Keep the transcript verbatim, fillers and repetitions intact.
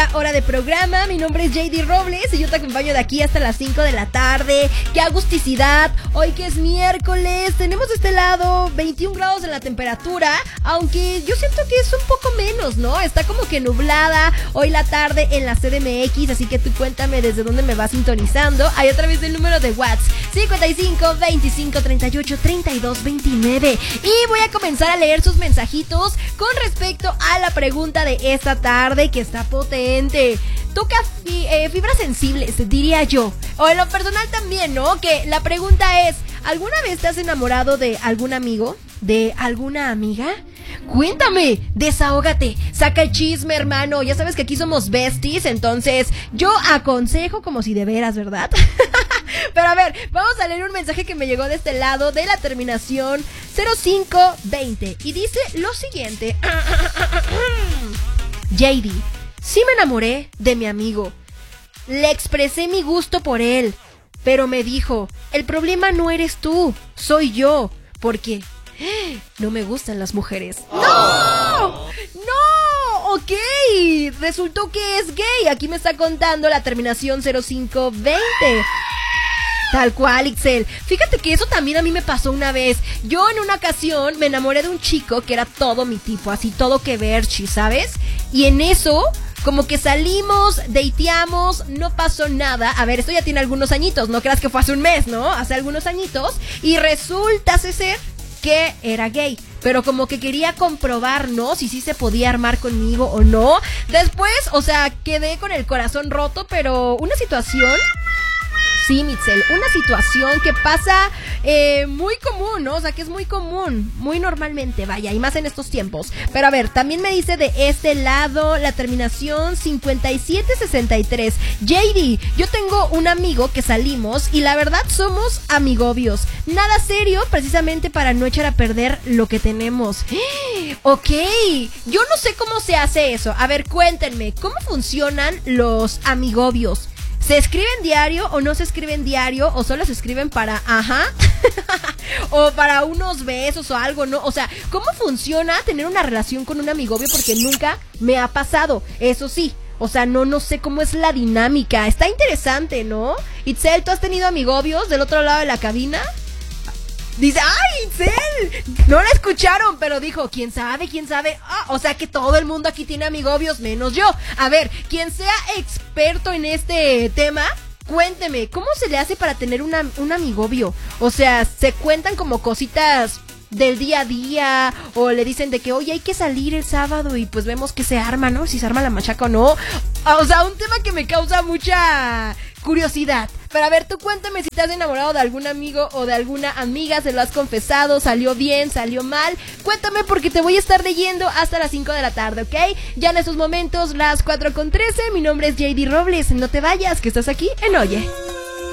nueva hora de programa. Mi nombre es J D Robles y yo te acompaño de aquí hasta las cinco de la tarde. ¡Qué agusticidad! Hoy que es miércoles, tenemos de este lado veintiún grados en la temperatura, aunque yo siento que es un poco menos, ¿no? Está como que nublada hoy la tarde en la C D M X, así que tú cuéntame desde dónde me vas sintonizando. Ahí a través del número de WhatsApp cincuenta y cinco, veinticinco, treinta y ocho, treinta y dos, veintinueve. Y voy a comenzar a leer sus mensajitos con respecto a la pregunta de esta tarde, que está potente. Toca fi- eh, fibras sensibles, diría yo. O en lo personal también, ¿no? Que la pregunta es, ¿alguna vez te has enamorado de algún amigo? ¿De alguna amiga? Cuéntame, desahógate, saca el chisme, hermano. Ya sabes que aquí somos besties, entonces yo aconsejo como si de veras, ¿verdad? Pero a ver, vamos a leer un mensaje que me llegó de este lado, de la terminación cero cinco veinte, y dice lo siguiente. J D, sí me enamoré de mi amigo. Le expresé mi gusto por él, pero me dijo, el problema no eres tú, soy yo, porque no me gustan las mujeres. ¡No! ¡No! Ok, resultó que es gay. Aquí me está contando la terminación cero cinco veinte. Tal cual, Ixel. Fíjate que eso también a mí me pasó una vez. Yo en una ocasión me enamoré de un chico que era todo mi tipo, así todo que verchi, ¿sabes? Y en eso, como que salimos, dateamos, no pasó nada. A ver, esto ya tiene algunos añitos, no creas que fue hace un mes, ¿no? Hace algunos añitos. Y resulta ser que era gay, pero como que quería comprobar, ¿no? Si sí se podía armar conmigo o no. Después, o sea, quedé con el corazón roto, pero una situación... Sí, Mitzel, una situación que pasa eh, muy común, ¿no? O sea, que es muy común, muy normalmente, vaya, y más en estos tiempos. Pero a ver, también me dice de este lado la terminación cincuenta y siete sesenta y tres. J D, yo tengo un amigo que salimos y la verdad somos amigobios. Nada serio, precisamente para no echar a perder lo que tenemos. Ok, yo no sé cómo se hace eso. A ver, cuéntenme, ¿cómo funcionan los amigobios? ¿Se escriben diario o no se escriben diario? ¿O solo se escriben para ajá? ¿O para unos besos o algo, no? O sea, ¿cómo funciona tener una relación con un amigobio? Porque nunca me ha pasado, eso sí. O sea, no, no sé cómo es la dinámica. Está interesante, ¿no? Itzel, ¿tú has tenido amigobios del otro lado de la cabina? Dice, ¡ay, Itzel! No la escucharon, pero dijo, ¿quién sabe? ¿Quién sabe? Ah, o sea que todo el mundo aquí tiene amigobios, menos yo. A ver, quien sea experto en este tema, cuénteme, ¿cómo se le hace para tener una, un amigobio? O sea, ¿se cuentan como cositas del día a día? ¿O le dicen de que, oye, hay que salir el sábado y pues vemos que se arma, ¿no? Si se arma la machaca o no. O sea, un tema que me causa mucha curiosidad. Pero a ver, tú cuéntame si te has enamorado de algún amigo o de alguna amiga, se lo has confesado, salió bien, salió mal. Cuéntame porque te voy a estar leyendo hasta las cinco de la tarde, ¿ok? Ya en estos momentos, las cuatro con trece, mi nombre es J D Robles. No te vayas, que estás aquí en Oye.